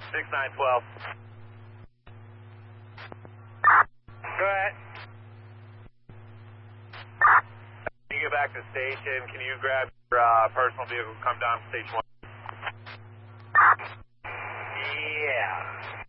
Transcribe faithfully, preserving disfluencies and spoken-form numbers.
six nine twelve. Go ahead. When you get back to the station, can you grab your uh, personal vehicle, come down to station one? Yeah.